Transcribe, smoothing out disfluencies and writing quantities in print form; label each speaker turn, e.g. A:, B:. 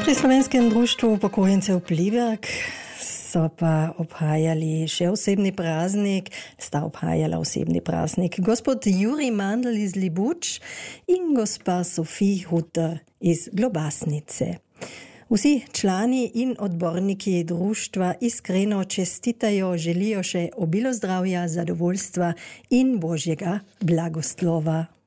A: Pri Slovenskem društvu upokojencev Pliberk so pa obhajali še osebni praznik, sta obhajala osebni praznik gospod Jurij Mandl iz Libuč in gospa Sofija Hutter iz Globasnice. Vsi člani in odborniki društva iskreno čestitajo, želijo še obilo zdravja, zadovoljstva in božjega blagoslova.